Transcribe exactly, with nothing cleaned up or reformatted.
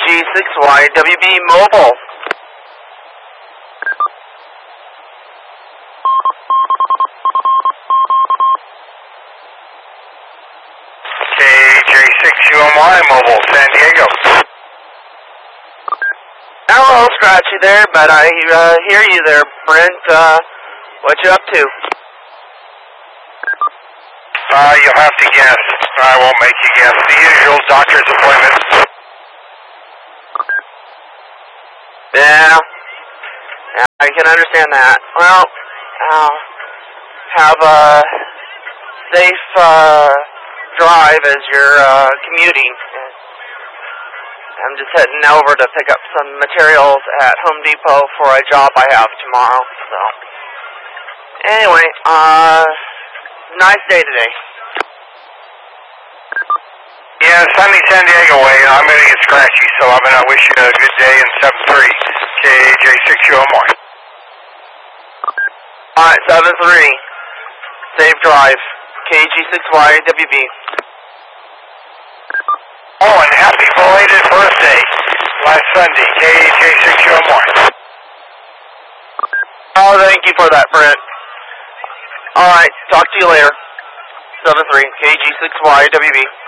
G six Y W B Mobile. K J six U M Y Mobile, San Diego. Hello, Scratchy there, but I uh, hear you there, Brent. Uh, what you up to? Uh, you'll have to guess. I won't make you guess. The usual doctor's appointments. Yeah, yeah, I can understand that. Well, uh, have a safe uh, drive as you're uh, commuting. I'm just heading over to pick up some materials at Home Depot for a job I have tomorrow. So, anyway, uh, nice day today. Yeah, sunny San Diego way. I'm going to get scratchy, so I'm going to wish you a good day in seven three. K J six U M Y. Alright, seven three. Safe drive. K G six Y W B. Oh, and happy belated birthday last Sunday, K J six U M Y. Oh, thank you for that, Brent. Alright, talk to you later. seven three, K G six Y W B.